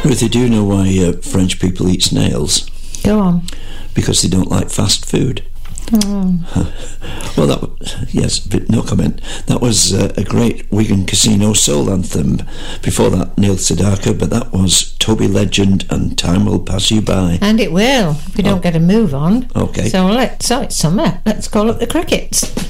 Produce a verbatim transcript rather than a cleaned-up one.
Ruthie, do you know why uh, French people eat snails? Go on. Because they don't like fast food. Mm. Well, that yes, but no comment. That was uh, a great Wigan Casino soul anthem. Before that, Neil Sedaka, but that was Toby Legend and Time Will Pass You By. And it will, if we don't Oh. get a move on. Okay. So, let's, so it's summer. Let's call up the crickets.